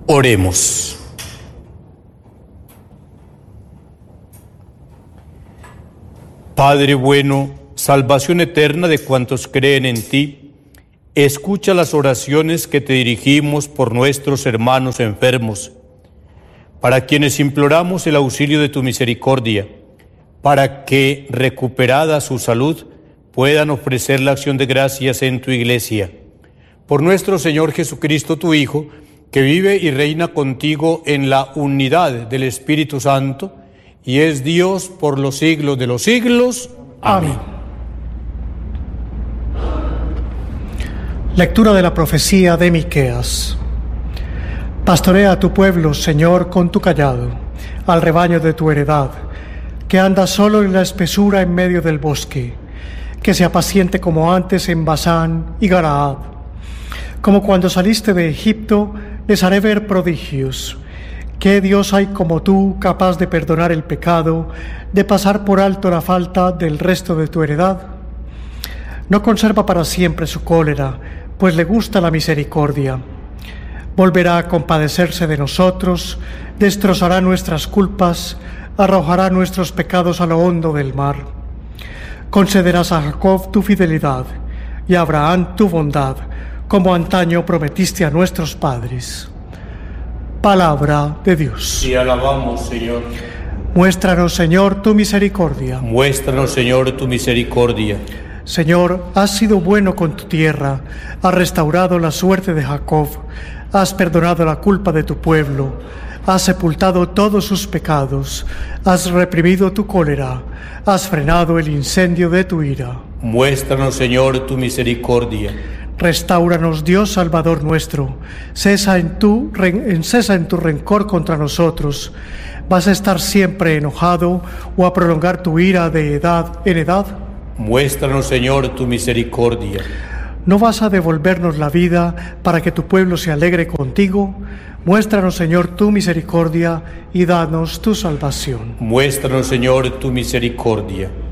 Oremos. Padre bueno, salvación eterna de cuantos creen en ti, escucha las oraciones que te dirigimos por nuestros hermanos enfermos, para quienes imploramos el auxilio de tu misericordia, para que, recuperada su salud, puedan ofrecer la acción de gracias en tu Iglesia. Por nuestro Señor Jesucristo, tu Hijo, que vive y reina contigo en la unidad del Espíritu Santo, y es Dios por los siglos de los siglos. Amén. Lectura de la profecía de Miqueas. Pastorea a tu pueblo, Señor, con tu cayado, al rebaño de tu heredad, que anda solo en la espesura en medio del bosque, que se apaciente como antes en Basán y Galaad. Como cuando saliste de Egipto, les haré ver prodigios. ¿Qué Dios hay como tú, capaz de perdonar el pecado, de pasar por alto la falta del resto de tu heredad? No conserva para siempre su cólera, pues le gusta la misericordia. Volverá a compadecerse de nosotros, destrozará nuestras culpas, arrojará nuestros pecados a lo hondo del mar. Concederás a Jacob tu fidelidad y a Abraham tu bondad, como antaño prometiste a nuestros padres. Palabra de Dios. Te alabamos, Señor. Muéstranos, Señor, tu misericordia. Muéstranos, Señor, tu misericordia. Señor, has sido bueno con tu tierra, has restaurado la suerte de Jacob, has perdonado la culpa de tu pueblo, has sepultado todos sus pecados, has reprimido tu cólera, has frenado el incendio de tu ira. Muéstranos, Señor, tu misericordia. Restáuranos, Dios Salvador nuestro, cesa en tu rencor contra nosotros. ¿Vas a estar siempre enojado o a prolongar tu ira de edad en edad? Muéstranos, Señor, tu misericordia. ¿No vas a devolvernos la vida para que tu pueblo se alegre contigo? Muéstranos, Señor, tu misericordia y danos tu salvación. Muéstranos, Señor, tu misericordia.